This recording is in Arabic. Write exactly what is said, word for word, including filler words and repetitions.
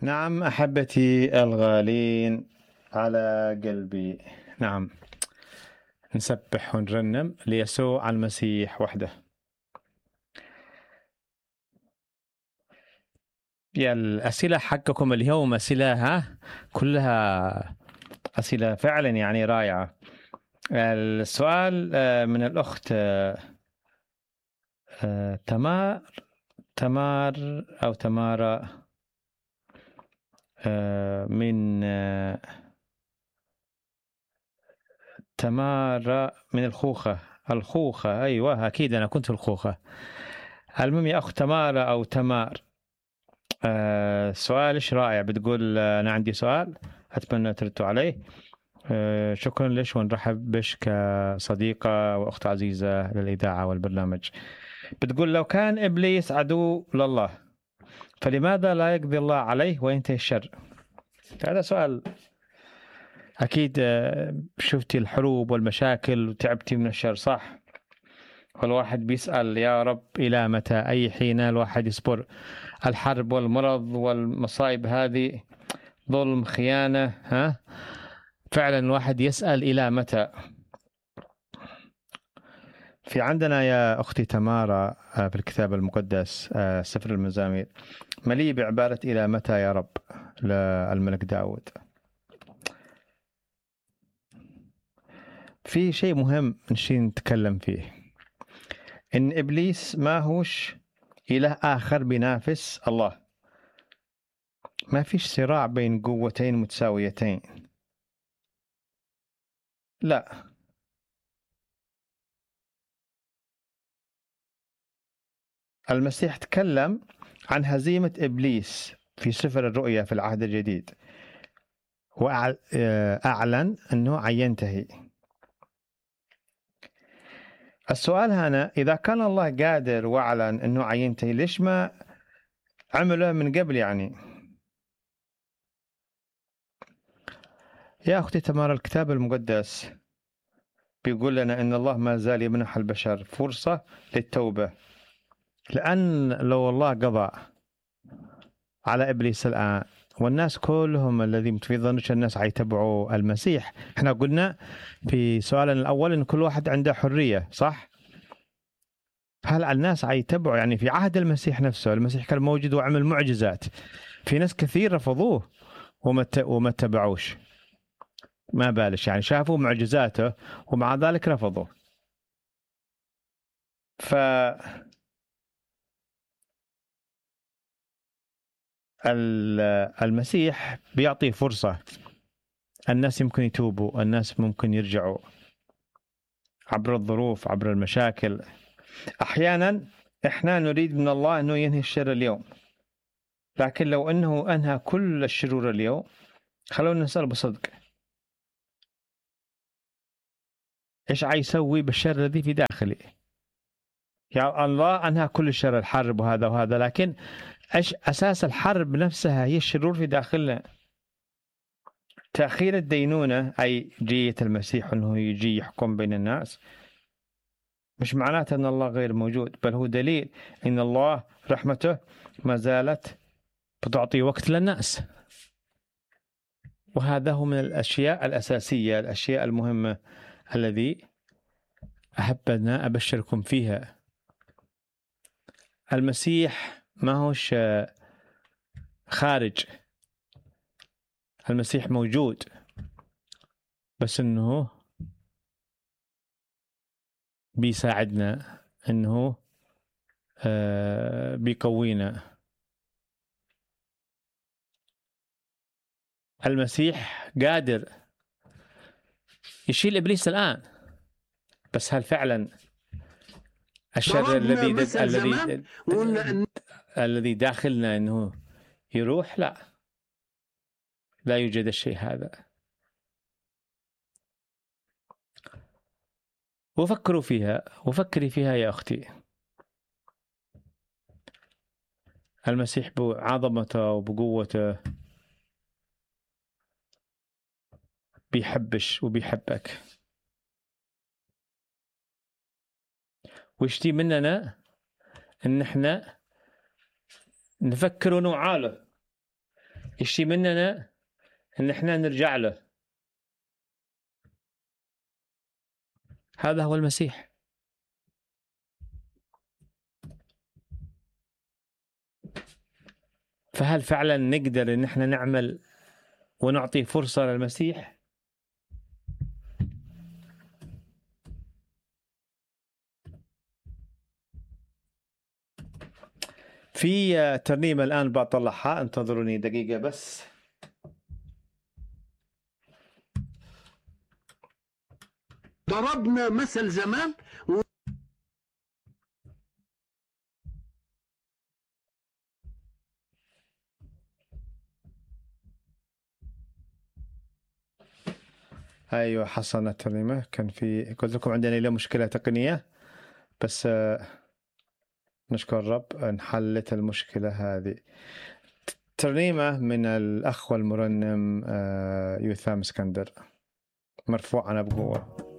نعم أحبتي الغالين على قلبي. نعم نسبح ونرنم ليسوع المسيح وحده. يا الأسئلة حقكم اليوم أسئلة ها كلها أسئلة فعلا يعني رائعة. السؤال آه، من الأخت آه، آه، تمار تمار أو تمارا آه، من آه، تمارا من الخوخة الخوخة أيوة أكيد أنا كنت في الخوخة. المهم يا أخت تمارا أو تمار، آه سؤالش رائع. بتقول آه أنا عندي سؤال أتمنى تردوا عليه. آه شكرا لك ونرحب بش كصديقة وأخت عزيزة للإذاعة والبرنامج. بتقول لو كان إبليس عدو لله فلماذا لا يقضي الله عليه وينتهي الشر؟ هذا سؤال أكيد. آه شفتي الحروب والمشاكل وتعبتي من الشر صح؟ والواحد بيسأل يا رب إلى متى؟ أي حين الواحد يصبر الحرب والمرض والمصائب هذه، ظلم خيانة، ها فعلا الواحد يسأل إلى متى. في عندنا يا أختي تمارا في الكتاب المقدس سفر المزامير مليء بعبارة إلى متى يا رب للملك داود. في شيء مهم نشي نتكلم فيه، إن إبليس ما هوش إله آخر بينافس الله، ما فيش صراع بين قوتين متساويتين، لا. المسيح تكلم عن هزيمة إبليس في سفر الرؤيا في العهد الجديد، وأعلن أنه عينتهي. السؤال هنا إذا كان الله قادر وأعلن أنه عينتهي ليش ما عمله من قبل؟ يعني يا أختي تمارا الكتاب المقدس بيقول لنا أن الله ما زال يمنح البشر فرصة للتوبة، لأن لو الله قضى على إبليس الآن والناس كلهم الذين في ظنش الناس عيتبعوا المسيح، احنا قلنا في سؤالنا الأول أن كل واحد عنده حرية صح؟ هل الناس عيتبعوا؟ يعني في عهد المسيح نفسه المسيح كان موجود وعمل معجزات، في ناس كثير رفضوه وما وما تبعوش، ما بالش يعني شافوا معجزاته ومع ذلك رفضوه. ف المسيح بيعطي فرصة، الناس يمكن يتوبوا، الناس ممكن يرجعوا عبر الظروف عبر المشاكل. أحيانا إحنا نريد من الله أنه ينهي الشر اليوم، لكن لو أنه أنهى كل الشرور اليوم خلونا نسأل بصدق إيش عيسوي بالشر الذي في داخلي؟ يا الله أنهى كل الشر الحرب وهذا وهذا، لكن إيش أساس الحرب نفسها؟ هي الشرور في داخلنا. تأخير الدينونة أي جية المسيح أنه يجي يحكم بين الناس مش معناته أن الله غير موجود، بل هو دليل أن الله رحمته ما زالت بتعطي وقت للناس. وهذا هو من الأشياء الأساسية، الأشياء المهمة الذي أحبنا أبشركم فيها. المسيح ما هوش خارج، المسيح موجود، بس أنه بيساعدنا، أنه بيقوينا. المسيح قادر يشيل إبليس الآن، بس هل فعلا الشر الذي الذي الذي داخلنا أنه يروح؟ لا، لا يوجد الشيء هذا. وفكروا فيها وفكري فيها يا أختي. المسيح بعظمته وبقوته بيحبش وبيحبك، ويشتي مننا ان احنا نفكر ونوعاله. يشتي مننا إن إحنا نرجع له. هذا هو المسيح. فهل فعلا نقدر إن إحنا نعمل ونعطي فرصة للمسيح؟ في ترنيمة الآن بطلعها، انتظروني دقيقة بس. ضربنا مثل زمان و... أيوة حصلنا الترنيمة. كان في قلت لكم عندنا له مشكلة تقنية، بس نشكر الرب انحلت المشكلة هذه. ترنيمة من الأخ والمرنم يوثام اسكندر، مرفوعة بقوة.